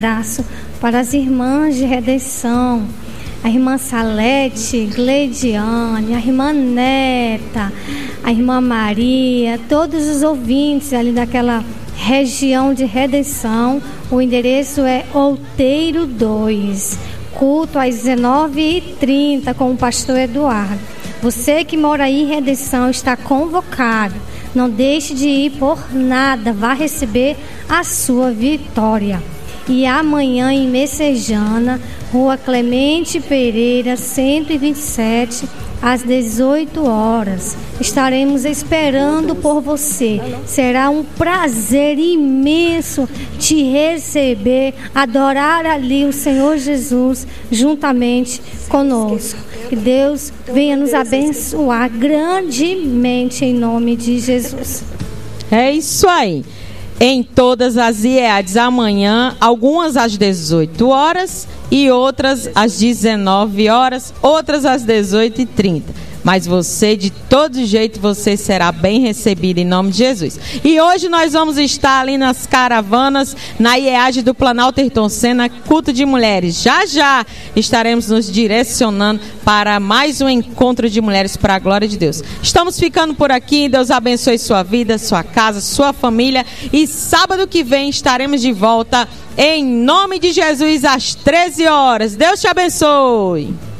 Abraço para as irmãs de redenção, a irmã Salete, Gleidiane, a irmã Neta, a irmã Maria, todos os ouvintes ali daquela região de redenção. O endereço é Outeiro 2, culto às 19h30 com o pastor Eduardo. Você que mora aí em Redenção está convocado. Não deixe de ir por nada, vá receber a sua vitória. E amanhã em Messejana, Rua Clemente Pereira, 127, às 18 horas. Estaremos esperando por você. Será um prazer imenso te receber, adorar ali o Senhor Jesus juntamente conosco. Que Deus venha nos abençoar grandemente em nome de Jesus. É isso aí. Em todas as IEADs amanhã, algumas às 18 horas e outras às 19 horas, outras às 18h30. Mas você, de todo jeito, você será bem recebido em nome de Jesus. E hoje nós vamos estar ali nas caravanas, na IEAD do Planalto Ayrton Senna, culto de mulheres. Já já estaremos nos direcionando para mais um encontro de mulheres para a glória de Deus. Estamos ficando por aqui. Deus abençoe sua vida, sua casa, sua família. E sábado que vem estaremos de volta em nome de Jesus às 13 horas. Deus te abençoe.